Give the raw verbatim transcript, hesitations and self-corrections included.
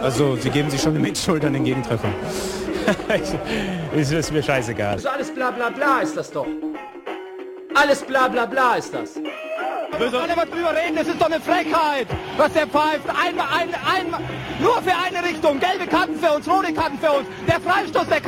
Also sie geben sich schon mit Schuld an den Gegentreffer. Ist, ist mir scheißegal. Also alles bla bla bla ist das doch. Alles bla bla bla ist das. Müssen alle mal drüber reden, das ist doch eine Frechheit, was der pfeift. Einmal, ein, einmal, nur für eine Richtung. Gelbe Karten für uns, rote Karten für uns. Der Freistoß, der